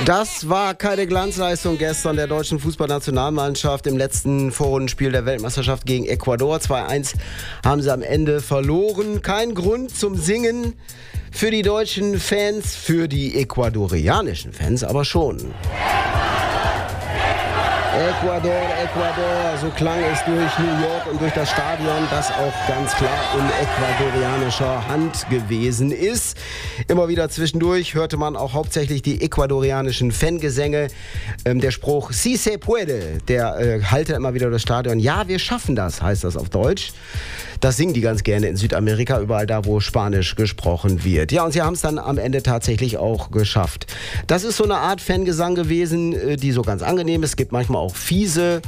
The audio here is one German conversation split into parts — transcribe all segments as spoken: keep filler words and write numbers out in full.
Das war keine Glanzleistung gestern der deutschen Fußballnationalmannschaft im letzten Vorrundenspiel der Weltmeisterschaft gegen Ecuador. zwei eins haben sie am Ende verloren. Kein Grund zum Singen für die deutschen Fans, für die ecuadorianischen Fans aber schon. Ecuador, Ecuador, so klang es durch New York und durch das Stadion, das auch ganz klar in ecuadorianischer Hand gewesen ist. Immer wieder zwischendurch hörte man auch hauptsächlich die ecuadorianischen Fangesänge. Ähm, der Spruch "Si se puede", der äh, hallte immer wieder das Stadion. Ja, wir schaffen das, heißt das auf Deutsch. Das singen die ganz gerne in Südamerika, überall da, wo Spanisch gesprochen wird. Ja, und sie haben es dann am Ende tatsächlich auch geschafft. Das ist so eine Art Fangesang gewesen, die so ganz angenehm ist. Es gibt manchmal auch fiese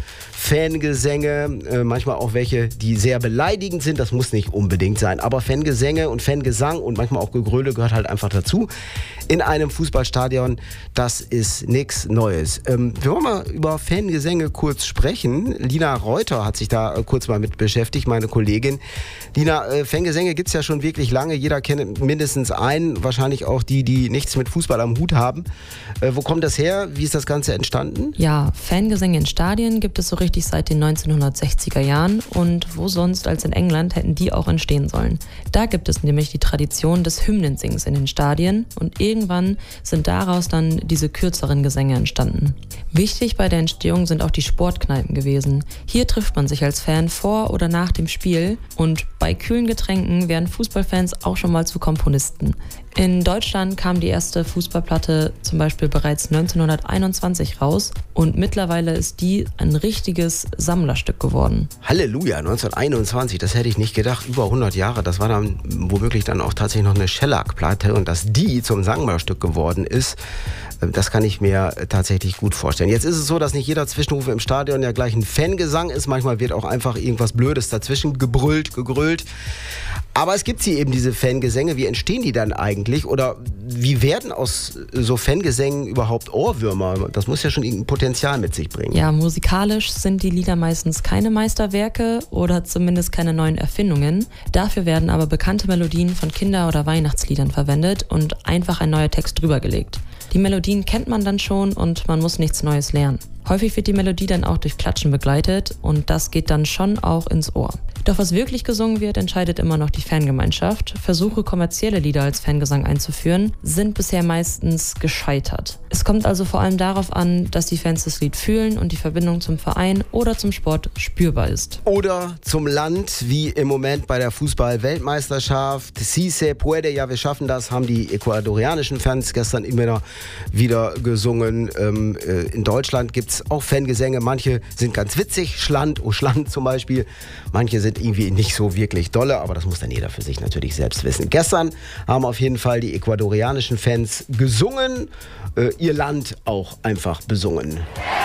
Fangesänge, manchmal auch welche, die sehr beleidigend sind. Das muss nicht unbedingt sein, aber Fangesänge und Fangesang und manchmal auch Gegröle gehört halt einfach dazu. In einem Fußballstadion, das ist nichts Neues. Ähm, wir wollen mal über Fangesänge kurz sprechen. Lina Reuter hat sich da kurz mal mit beschäftigt, meine Kollegin. Lina, äh, Fangesänge gibt es ja schon wirklich lange. Jeder kennt mindestens einen, wahrscheinlich auch die, die nichts mit Fußball am Hut haben. Äh, wo kommt das her? Wie ist das Ganze entstanden? Ja, Fangesänge in Stadien gibt es so richtig seit den neunzehnhundertsechziger Jahren. Und wo sonst als in England hätten die auch entstehen sollen. Da gibt es nämlich die Tradition des Hymnensings in den Stadien. Und irgendwann sind daraus dann diese kürzeren Gesänge entstanden. Wichtig bei der Entstehung sind auch die Sportkneipen gewesen. Hier trifft man sich als Fan vor oder nach dem Spiel. Und bei kühlen Getränken werden Fußballfans auch schon mal zu Komponisten. In Deutschland kam die erste Fußballplatte zum Beispiel bereits neunzehnhunderteinundzwanzig raus und mittlerweile ist die ein richtiges Sammlerstück geworden. Halleluja, neunzehnhunderteinundzwanzig, das hätte ich nicht gedacht, über hundert Jahre, das war dann womöglich dann auch tatsächlich noch eine Shellac-Platte und dass die zum Sammlerstück geworden ist, das kann ich mir tatsächlich gut vorstellen. Jetzt ist es so, dass nicht jeder Zwischenruf im Stadion ja gleich ein Fangesang ist, manchmal wird auch einfach irgendwas Blödes dazwischen gebrüllt, gegrölt. Aber es gibt hier eben diese Fangesänge. Wie entstehen die dann eigentlich? Oder wie werden aus so Fangesängen überhaupt Ohrwürmer? Das muss ja schon irgendein Potenzial mit sich bringen. Ja, musikalisch sind die Lieder meistens keine Meisterwerke oder zumindest keine neuen Erfindungen. Dafür werden aber bekannte Melodien von Kinder- oder Weihnachtsliedern verwendet und einfach ein neuer Text drüber gelegt. Die Melodien kennt man dann schon und man muss nichts Neues lernen. Häufig wird die Melodie dann auch durch Klatschen begleitet und das geht dann schon auch ins Ohr. Doch was wirklich gesungen wird, entscheidet immer noch die Fangemeinschaft. Versuche, kommerzielle Lieder als Fangesang einzuführen, sind bisher meistens gescheitert. Es kommt also vor allem darauf an, dass die Fans das Lied fühlen und die Verbindung zum Verein oder zum Sport spürbar ist. Oder zum Land, wie im Moment bei der Fußball-Weltmeisterschaft. Si se puede, ja, wir schaffen das, haben die ecuadorianischen Fans gestern immer wieder gesungen. Ähm, äh, in Deutschland gibt es auch Fangesänge. Manche sind ganz witzig, Schland, oh Schland zum Beispiel. Manche sind irgendwie nicht so wirklich dolle, aber das muss dann jeder für sich natürlich selbst wissen. Gestern haben auf jeden Fall die ecuadorianischen Fans gesungen, äh, ihr Land auch einfach besungen.